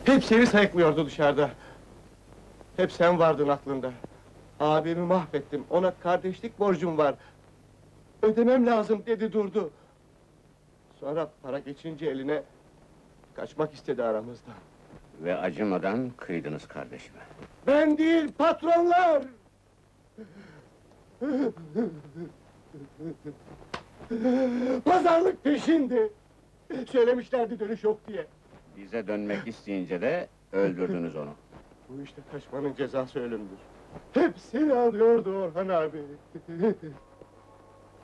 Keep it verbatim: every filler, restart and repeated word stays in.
Hep seni sayıklıyordu dışarıda. Hep sen vardın aklında. Abimi mahvettim, ona kardeşlik borcum var. Ödemem lazım dedi durdu. Sonra para geçince eline... kaçmak istedi aramızdan. Ve acımadan kıydınız kardeşime. Ben değil, patronlar! Pazarlık peşindi! Söylemişlerdi dönüş yok diye. Bize dönmek isteyince de öldürdünüz onu. Bu işte kaçmanın cezası ölümdür. Hep seni alıyordu Orhan abi.